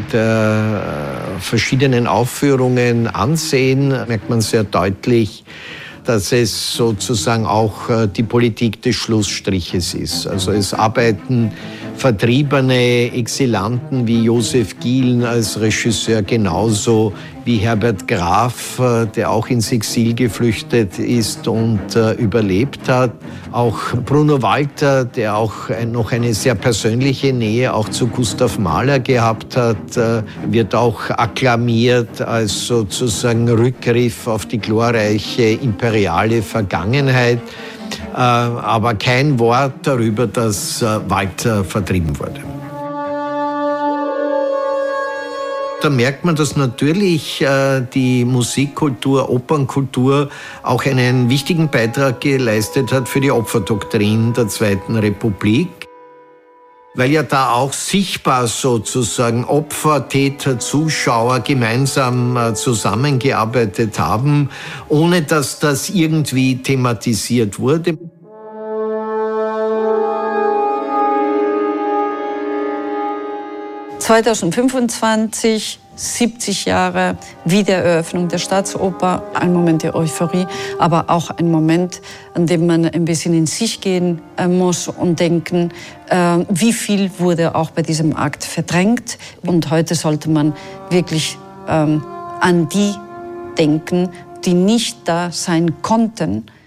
der verschiedenen Aufführungen ansehen, merkt man sehr deutlich, dass es sozusagen auch die Politik des Schlussstriches ist. Also es arbeiten vertriebene Exilanten wie Josef Gielen als Regisseur genauso wie Herbert Graf, der auch ins Exil geflüchtet ist und überlebt hat. Auch Bruno Walter, der auch noch eine sehr persönliche Nähe auch zu Gustav Mahler gehabt hat, wird auch akklamiert als sozusagen Rückgriff auf die glorreiche imperiale Vergangenheit. Aber kein Wort darüber, dass Walter vertrieben wurde. Da merkt man, dass natürlich die Musikkultur, Opernkultur auch einen wichtigen Beitrag geleistet hat für die Opferdoktrin der Zweiten Republik. Weil ja da auch sichtbar sozusagen Opfer, Täter, Zuschauer gemeinsam zusammengearbeitet haben, ohne dass das irgendwie thematisiert wurde. (2025) 70 Jahre Wiedereröffnung der Staatsoper, ein Moment der Euphorie, aber auch ein Moment, an dem man ein bisschen in sich gehen muss und denken, wie viel wurde auch bei diesem Akt verdrängt. Und heute sollte man wirklich an die denken, die nicht da sein konnten,